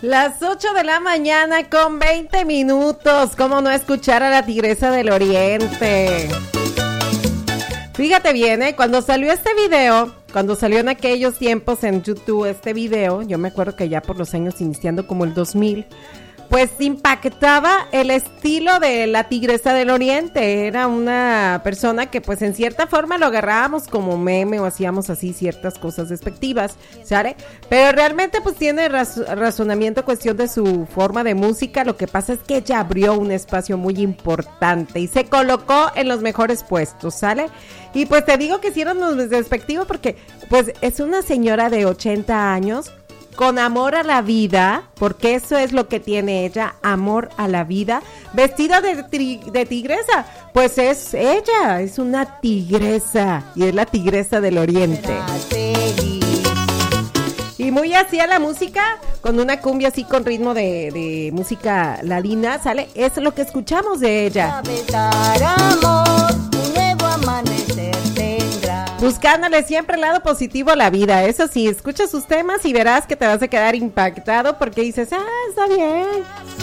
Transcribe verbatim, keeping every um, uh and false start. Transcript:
Las ocho de la mañana con veinte minutos. ¿Cómo no escuchar a la Tigresa del Oriente? Fíjate bien, ¿eh? Cuando salió este video, cuando salió en aquellos tiempos en YouTube este video, yo me acuerdo que ya por los años iniciando como el dos mil, pues impactaba el estilo de la Tigresa del Oriente. Era una persona que pues en cierta forma lo agarrábamos como meme o hacíamos así ciertas cosas despectivas, ¿sale? Pero realmente pues tiene raz- razonamiento cuestión de su forma de música. Lo que pasa es que ella abrió un espacio muy importante y se colocó en los mejores puestos, ¿sale? Y pues te digo que sí era un despectivo porque pues es una señora de ochenta años con amor a la vida, porque eso es lo que tiene ella, amor a la vida, vestida de, tri- de tigresa, pues es ella, es una tigresa, y es la Tigresa del Oriente. Y muy así a la música, con una cumbia así con ritmo de, de música ladina, ¿sale? Es lo que escuchamos de ella. Buscándole siempre el lado positivo a la vida. Eso sí, escucha sus temas y verás que te vas a quedar impactado porque dices, ah, está bien.